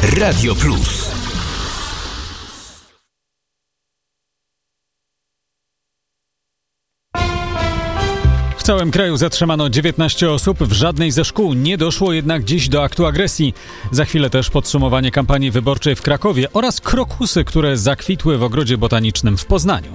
Radio Plus. W całym kraju zatrzymano 19 osób, w żadnej ze szkół nie doszło jednak dziś do aktu agresji. Za chwilę też podsumowanie kampanii wyborczej w Krakowie oraz krokusy, które zakwitły w Ogrodzie Botanicznym w Poznaniu.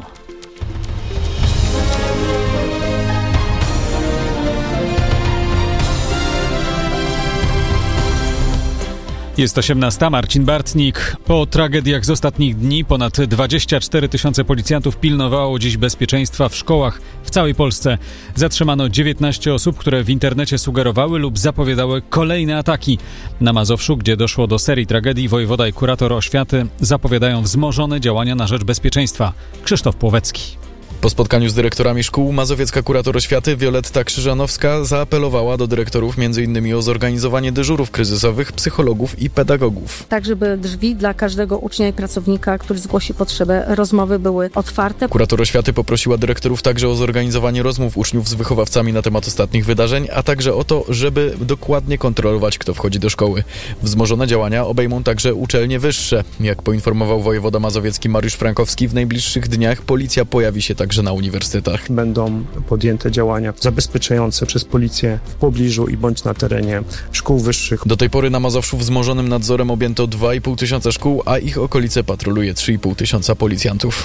Jest 18, Marcin Bartnik. Po tragediach z ostatnich dni ponad 24 000 policjantów pilnowało dziś bezpieczeństwa w szkołach w całej Polsce. Zatrzymano 19 osób, które w internecie sugerowały lub zapowiadały kolejne ataki. Na Mazowszu, gdzie doszło do serii tragedii, wojewoda i kurator oświaty zapowiadają wzmożone działania na rzecz bezpieczeństwa. Krzysztof Płowecki. Po spotkaniu z dyrektorami szkół mazowiecka kurator oświaty Wioletta Krzyżanowska zaapelowała do dyrektorów m.in. o zorganizowanie dyżurów kryzysowych, psychologów i pedagogów. Tak, żeby drzwi dla każdego ucznia i pracownika, który zgłosi potrzebę rozmowy, były otwarte. Kurator oświaty poprosiła dyrektorów także o zorganizowanie rozmów uczniów z wychowawcami na temat ostatnich wydarzeń, a także o to, żeby dokładnie kontrolować, kto wchodzi do szkoły. Wzmożone działania obejmą także uczelnie wyższe. Jak poinformował wojewoda mazowiecki Mariusz Frankowski, w najbliższych dniach policja pojawi się także na uniwersytetach. Będą podjęte działania zabezpieczające przez policję w pobliżu i bądź na terenie szkół wyższych. Do tej pory na Mazowszu wzmożonym nadzorem objęto 2500 szkół, a ich okolice patroluje 3500 policjantów.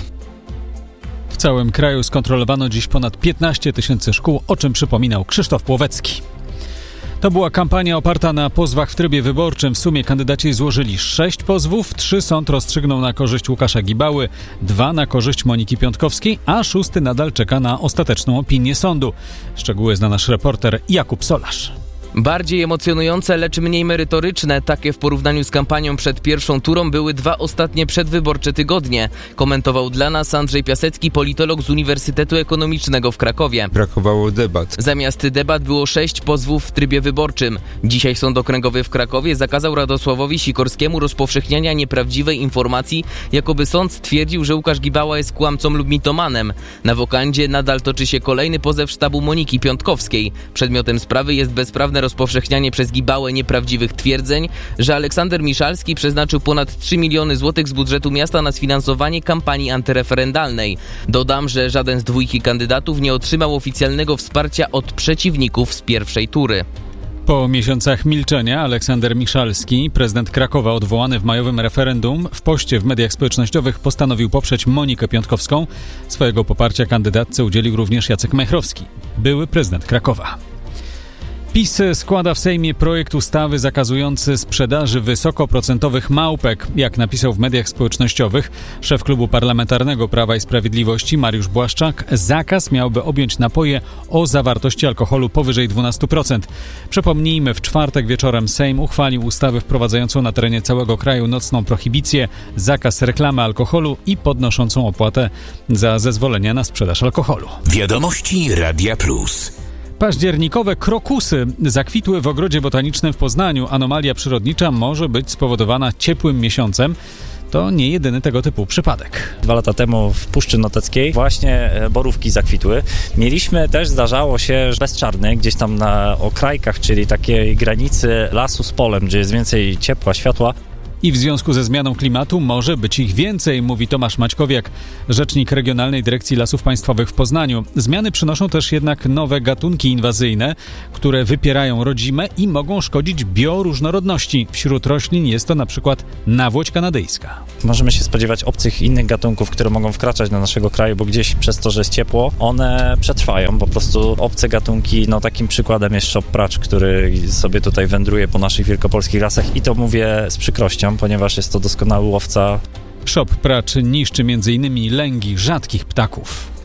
W całym kraju skontrolowano dziś ponad 15 000 szkół, o czym przypominał Krzysztof Płowecki. To była kampania oparta na pozwach w trybie wyborczym. W sumie kandydaci złożyli 6 pozwów, 3 sąd rozstrzygnął na korzyść Łukasza Gibały, 2 na korzyść Moniki Piątkowskiej, a 6 nadal czeka na ostateczną opinię sądu. Szczegóły zna nasz reporter Jakub Solarz. Bardziej emocjonujące, lecz mniej merytoryczne, takie w porównaniu z kampanią przed pierwszą turą były 2 ostatnie przedwyborcze tygodnie. Komentował dla nas Andrzej Piasecki, politolog z Uniwersytetu Ekonomicznego w Krakowie. Brakowało debat. Zamiast debat było 6 pozwów w trybie wyborczym. Dzisiaj Sąd Okręgowy w Krakowie zakazał Radosławowi Sikorskiemu rozpowszechniania nieprawdziwej informacji, jakoby sąd stwierdził, że Łukasz Gibała jest kłamcą lub mitomanem. Na wokandzie nadal toczy się kolejny pozew sztabu Moniki Piątkowskiej. Przedmiotem sprawy jest bezprawne rozpowszechnianie przez Gibałę nieprawdziwych twierdzeń, że Aleksander Miszalski przeznaczył ponad 3 miliony złotych z budżetu miasta na sfinansowanie kampanii antyreferendalnej. Dodam, że żaden z dwójki kandydatów nie otrzymał oficjalnego wsparcia od przeciwników z pierwszej tury. Po miesiącach milczenia Aleksander Miszalski, prezydent Krakowa odwołany w majowym referendum, w poście w mediach społecznościowych postanowił poprzeć Monikę Piątkowską. Swojego poparcia kandydatce udzielił również Jacek Majchrowski, były prezydent Krakowa. PiS składa w Sejmie projekt ustawy zakazujący sprzedaży wysokoprocentowych małpek. Jak napisał w mediach społecznościowych szef klubu parlamentarnego Prawa i Sprawiedliwości Mariusz Błaszczak, zakaz miałby objąć napoje o zawartości alkoholu powyżej 12%. Przypomnijmy, w czwartek wieczorem Sejm uchwalił ustawę wprowadzającą na terenie całego kraju nocną prohibicję, zakaz reklamy alkoholu i podnoszącą opłatę za zezwolenia na sprzedaż alkoholu. Wiadomości Radia Plus. Październikowe krokusy zakwitły w Ogrodzie Botanicznym w Poznaniu. Anomalia przyrodnicza może być spowodowana ciepłym miesiącem. To nie jedyny tego typu przypadek. 2 lata temu w Puszczy Noteckiej właśnie borówki zakwitły. Mieliśmy też, zdarzało się, bezczarny gdzieś tam na okrajkach, czyli takiej granicy lasu z polem, gdzie jest więcej ciepła, światła. I w związku ze zmianą klimatu może być ich więcej, mówi Tomasz Maćkowiak, rzecznik Regionalnej Dyrekcji Lasów Państwowych w Poznaniu. Zmiany przynoszą też jednak nowe gatunki inwazyjne, które wypierają rodzime i mogą szkodzić bioróżnorodności. Wśród roślin jest to na przykład nawłoć kanadyjska. Możemy się spodziewać obcych innych gatunków, które mogą wkraczać do naszego kraju, bo gdzieś przez to, że jest ciepło, one przetrwają. Po prostu obce gatunki, takim przykładem jest szop-pracz, który sobie tutaj wędruje po naszych wielkopolskich lasach i to mówię z przykrością, ponieważ jest to doskonały łowca. Szop-pracz niszczy m.in. lęgi rzadkich ptaków.